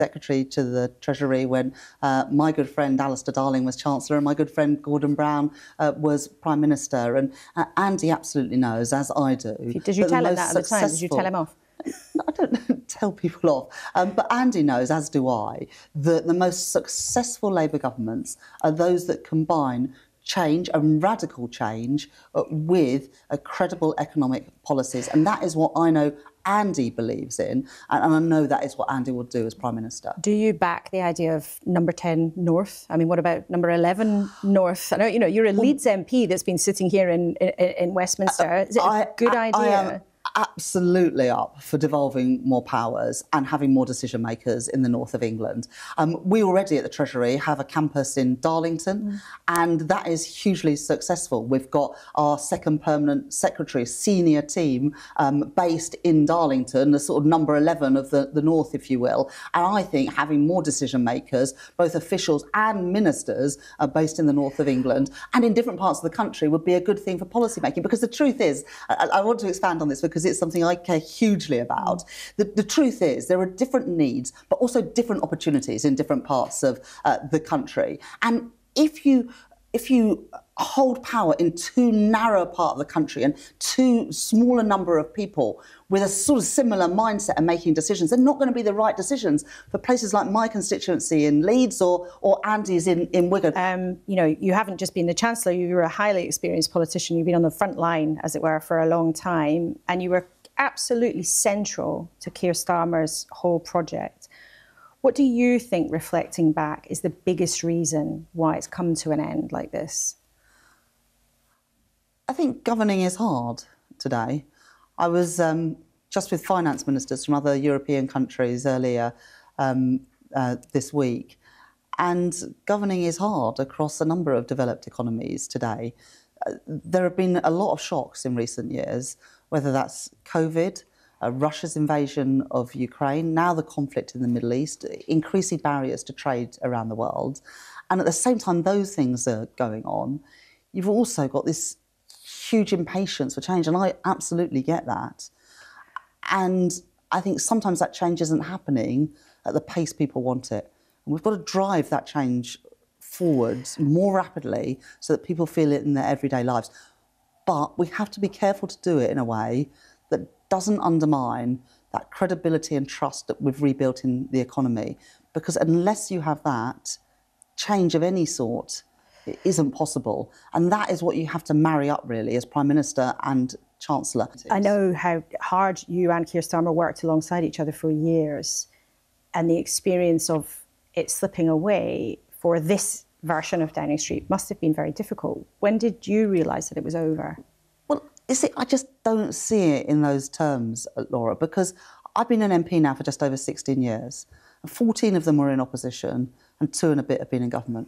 secretary to the Treasury when my good friend Alistair Darling was Chancellor and my good friend Gordon Brown was Prime Minister. And Andy absolutely knows, as I do. Did you tell him that at the time? Did you tell him off? I don't tell people off, but Andy knows, as do I, that the most successful Labour governments are those that combine change and radical change with credible economic policies. And that is what I know Andy believes in, and I know that is what Andy will do as Prime Minister. Do you back the idea of number 10 North? I mean, what about number 11 North? I know, you're a Leeds MP that's been sitting here in Westminster. Is it a good idea? I am absolutely up for devolving more powers and having more decision makers in the north of England. We already at the Treasury have a campus in Darlington, and that is hugely successful. We've got our second permanent secretary, senior team based in Darlington, the sort of number 11 of the north, if you will. And I think having more decision makers, both officials and ministers, based in the north of England and in different parts of the country would be a good thing for policy making. Because the truth is, I want to expand on this because it's something I care hugely about. The truth is there are different needs, but also different opportunities in different parts of the country. And if you hold power in too narrow a part of the country and too small a number of people with a sort of similar mindset and making decisions, they're not going to be the right decisions for places like my constituency in Leeds or Andy's in Wigan. You haven't just been the Chancellor, you were a highly experienced politician. You've been on the front line, as it were, for a long time, and you were absolutely central to Keir Starmer's whole project. What do you think, reflecting back, is the biggest reason why it's come to an end like this? I think governing is hard today. I was just with finance ministers from other European countries earlier this week, and governing is hard across a number of developed economies today. There have been a lot of shocks in recent years, whether that's COVID, Russia's invasion of Ukraine, now the conflict in the Middle East, increasing barriers to trade around the world. And at the same time those things are going on, you've also got this huge impatience for change, and I absolutely get that. And I think sometimes that change isn't happening at the pace people want it. And we've got to drive that change forward more rapidly so that people feel it in their everyday lives. But we have to be careful to do it in a way that doesn't undermine that credibility and trust that we've rebuilt in the economy. Because unless you have that, change of any sort, it isn't possible. And that is what you have to marry up, really, as Prime Minister and Chancellor. I know how hard you and Keir Starmer worked alongside each other for years, and the experience of it slipping away for this version of Downing Street must have been very difficult. When did you realise that it was over? Well, you see, I just don't see it in those terms, Laura, because I've been an MP now for just over 16 years. 14 of them were in opposition and 2 and a bit have been in government.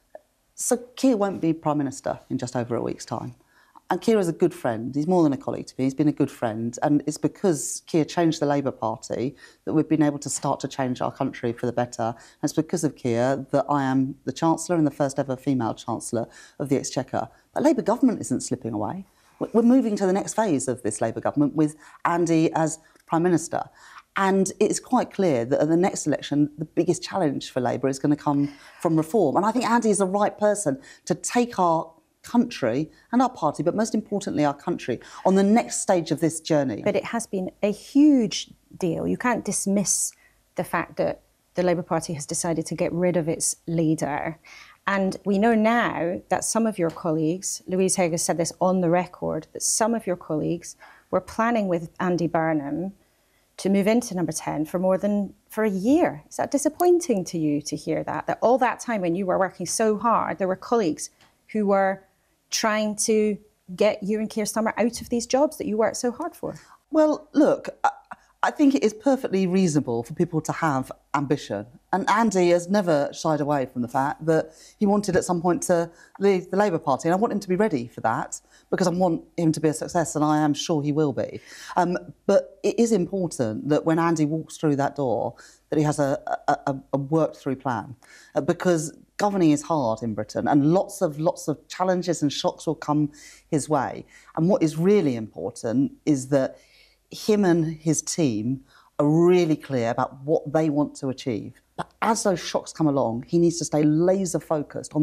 So Keir won't be Prime Minister in just over a week's time. And Keir is a good friend. He's more than a colleague to me. He's been a good friend. And it's because Keir changed the Labour Party that we've been able to start to change our country for the better. And it's because of Keir that I am the Chancellor and the first ever female Chancellor of the Exchequer. But Labour government isn't slipping away. We're moving to the next phase of this Labour government with Andy as Prime Minister. And it's quite clear that at the next election, the biggest challenge for Labour is going to come from reform. And I think Andy is the right person to take our country and our party, but most importantly our country, on the next stage of this journey. But it has been a huge deal. You can't dismiss the fact that the Labour Party has decided to get rid of its leader. And we know now that some of your colleagues, Louise Haig has said this on the record, that some of your colleagues were planning with Andy Burnham to move into number 10 for a year. Is that disappointing to you to hear that? That all that time when you were working so hard, there were colleagues who were trying to get you and Keir Starmer out of these jobs that you worked so hard for? Well, look, I think it is perfectly reasonable for people to have ambition. And Andy has never shied away from the fact that he wanted at some point to leave the Labour Party. And I want him to be ready for that because I want him to be a success, and I am sure he will be. But it is important that when Andy walks through that door, that he has a worked-through plan. Because governing is hard in Britain, and lots of challenges and shocks will come his way. And what is really important is that him and his team are really clear about what they want to achieve. But as those shocks come along, he needs to stay laser focused on